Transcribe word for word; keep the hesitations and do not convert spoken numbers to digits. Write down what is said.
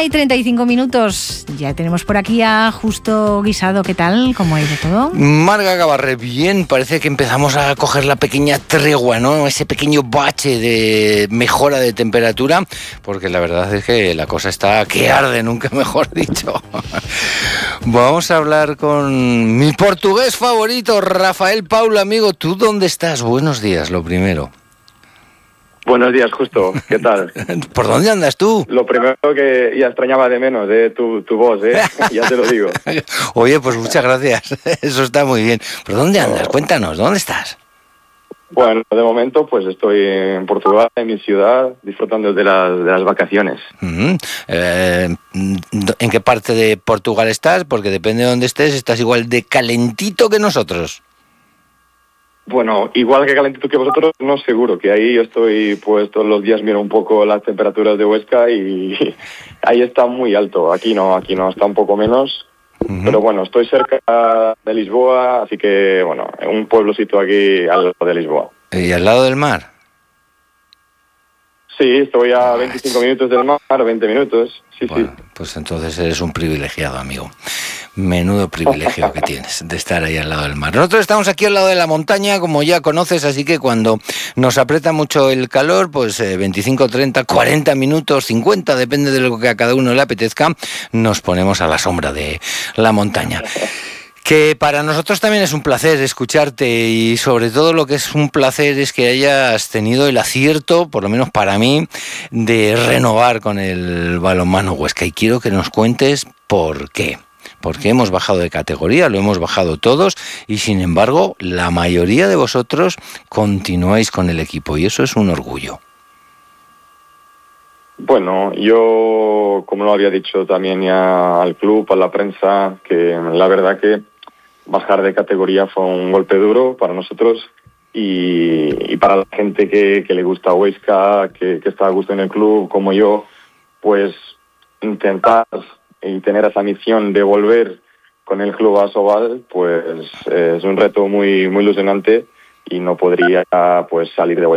y treinta y cinco minutos. Ya tenemos por aquí a Justo Guisado. ¿Qué tal? ¿Cómo ha ido todo? Marga Gabarre, bien. Parece que empezamos a coger la pequeña tregua, ¿no? Ese pequeño bache de mejora de temperatura, porque la verdad es que la cosa está que arde, nunca mejor dicho. Vamos a hablar con mi portugués favorito, Rafael Paulo, amigo. ¿Tú dónde estás? Buenos días, lo primero. Buenos días, Justo. ¿Qué tal? ¿Por dónde andas tú? Lo primero que ya extrañaba de menos, de tu, tu voz, ¿eh? Ya te lo digo. Oye, pues muchas gracias. Eso está muy bien. ¿Por dónde andas? Cuéntanos, ¿dónde estás? Bueno, de momento pues estoy en Portugal, en mi ciudad, disfrutando de las, de las vacaciones. Uh-huh. Eh, ¿En qué parte de Portugal estás? Porque depende de dónde estés, estás igual de calentito que nosotros. Bueno, igual que calentito que vosotros, no seguro, que ahí yo estoy, pues todos los días miro un poco las temperaturas de Huesca y ahí está muy alto. Aquí no, aquí no, está un poco menos. Uh-huh. Pero bueno, estoy cerca de Lisboa, así que bueno, un pueblocito aquí al lado de Lisboa. ¿Y al lado del mar? Sí, estoy a veinticinco minutos del mar, veinte minutos, sí, bueno, sí. Pues entonces eres un privilegiado, amigo. Menudo privilegio que tienes de estar ahí al lado del mar. Nosotros estamos aquí al lado de la montaña, como ya conoces, así que cuando nos aprieta mucho el calor, pues eh, veinticinco, treinta, cuarenta minutos, cincuenta, depende de lo que a cada uno le apetezca, nos ponemos a la sombra de la montaña. Que para nosotros también es un placer escucharte y sobre todo lo que es un placer es que hayas tenido el acierto, por lo menos para mí, de renovar con el balonmano Huesca. Y quiero que nos cuentes por qué. Porque hemos bajado de categoría, lo hemos bajado todos y sin embargo la mayoría de vosotros continuáis con el equipo y eso es un orgullo. Bueno, yo, como lo había dicho también ya al club, a la prensa, que la verdad que bajar de categoría fue un golpe duro para nosotros y, y para la gente que, que le gusta Huesca, que, que está a gusto en el club, como yo, pues intentar y tener esa misión de volver con el club a Asobal, pues eh, es un reto muy, muy ilusionante y no podría pues salir de Huesca.